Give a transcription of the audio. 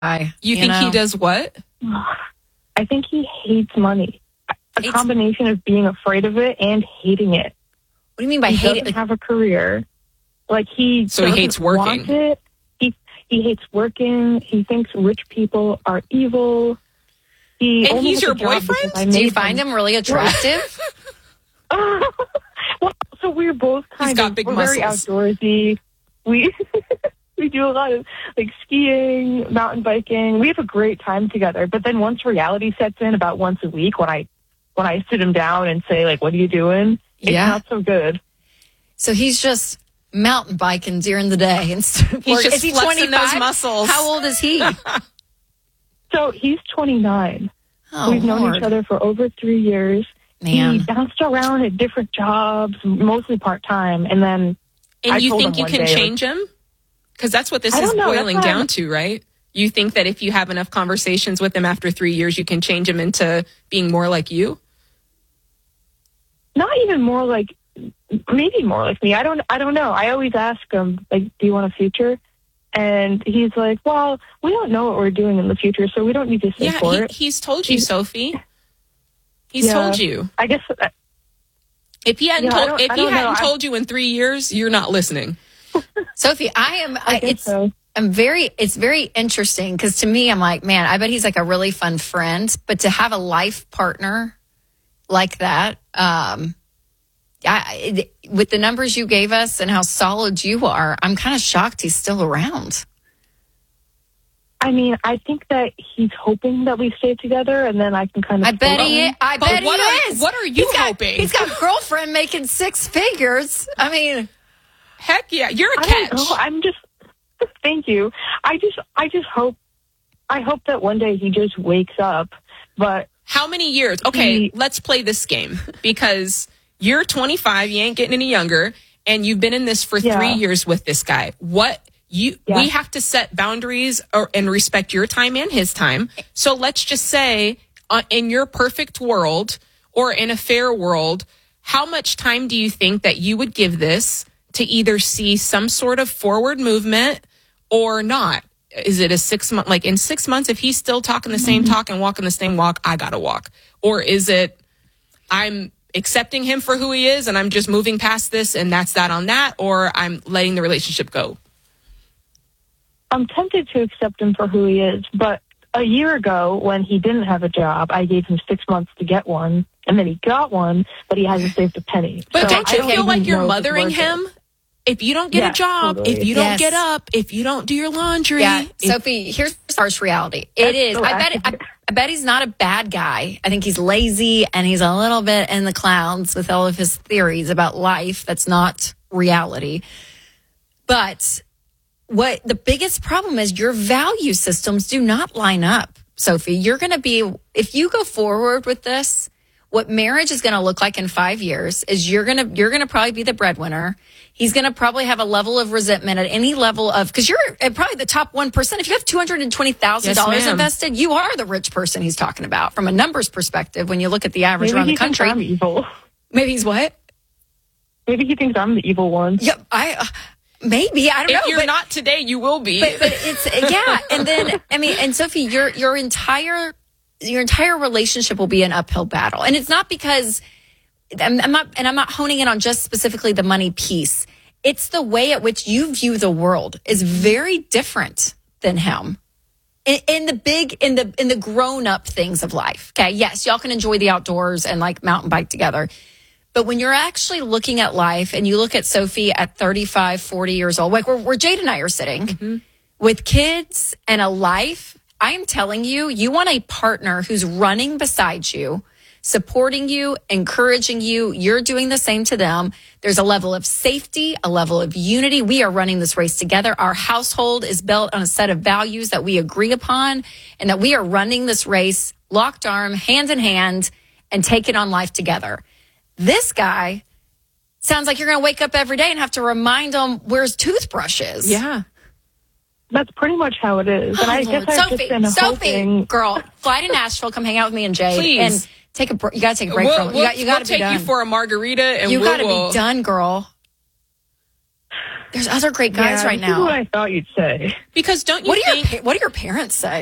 You think he does what? I think he hates money. A combination of being afraid of it and hating it. What do you mean by hate it? He doesn't have a career. Like he hates working. Want it. He hates working. He thinks rich people are evil. And he's your boyfriend? Do you find him really attractive? Well, so we're both He's got big muscles. Very outdoorsy. We do a lot of like skiing, mountain biking. We have a great time together. But then once reality sets in, about once a week, when I sit him down and say like, "What are you doing?" It's not so good. So he's just mountain biking during the day. He's just is he flexing 25? those muscles. How old is he? So he's 29. Oh, We've known each other for over 3 years. Man. He bounced around at different jobs, mostly part-time, and then And you think you can change him? Because that's what this is boiling down to, right? You think that if you have enough conversations with him after 3 years, you can change him into being more like you? Not even more like, maybe more like me. I don't know. I always ask him, like, do you want a future? And he's like, well, we don't know what we're doing in the future, so we don't need to say for it. He's told you, Sophie. He's told you. I guess if he hadn't told you in 3 years, you're not listening. Sophie, it's very interesting because to me, I'm like, man, I bet he's like a really fun friend, but to have a life partner like that, with the numbers you gave us and how solid you are, I'm kind of shocked he's still around. I mean, I think that he's hoping that we stay together, and then I can kind of. I bet he is. What are you hoping? He's got a girlfriend making 6 figures. I mean, heck yeah, you're a catch. I'm just. Thank you. I just hope. I hope that one day he just wakes up. But how many years? Okay, let's play this game because you're 25. You ain't getting any younger, and you've been in this for 3 years with this guy. We have to set boundaries and respect your time and his time. So let's just say in your perfect world or in a fair world, how much time do you think that you would give this to either see some sort of forward movement or not? Is it a 6 month, like in 6 months, if he's still talking the same talk and walking the same walk, I got to walk? Or is it, I'm accepting him for who he is and I'm just moving past this and that's that on that, or I'm letting the relationship go? I'm tempted to accept him for who he is, but a year ago when he didn't have a job, I gave him 6 months to get one, and then he got one, but he hasn't saved a penny. But don't you feel like you're mothering him? If you don't get a job, if you don't get up, if you don't do your laundry. Yeah, Sophie, here's harsh reality. It is. I bet he's not a bad guy. I think he's lazy and he's a little bit in the clouds with all of his theories about life. That's not reality. But what the biggest problem is, your value systems do not line up, Sophie. You're going to be, if you go forward with this, what marriage is going to look like in 5 years is you're going to probably be the breadwinner. He's going to probably have a level of resentment at any level of, because you're probably the top 1%. If you have $220,000 invested, you are the rich person he's talking about from a numbers perspective. When you look at the average around the country, I'm evil. Maybe he's what? Maybe he thinks I'm the evil one. Yeah, maybe, I don't know. If you're not today, you will be. But it's, and then, I mean, and Sophie, your entire relationship will be an uphill battle. And it's not because, I'm not honing in on just specifically the money piece. It's the way at which you view the world is very different than him. In the grown up things of life. Okay. Yes, y'all can enjoy the outdoors and like mountain bike together. But when you're actually looking at life and you look at Sophie at 35, 40 years old, like where Jade and I are sitting with kids and a life, I am telling you, you want a partner who's running beside you, supporting you, encouraging you. You're doing the same to them. There's a level of safety, a level of unity. We are running this race together. Our household is built on a set of values that we agree upon and that we are running this race locked arm, hand in hand, and taking on life together. This guy sounds like you're going to wake up every day and have to remind him where his toothbrush is. Yeah. That's pretty much how it is. And I guess I've just been hoping. Girl, fly to Nashville, come hang out with me and Jay. Please. And take a break. You got to take a break from it. You got to be done. We'll take you for a margarita and you got to be done, girl. There's other great guys right This now. is what I thought you'd say. Because don't you What think... what do your parents say?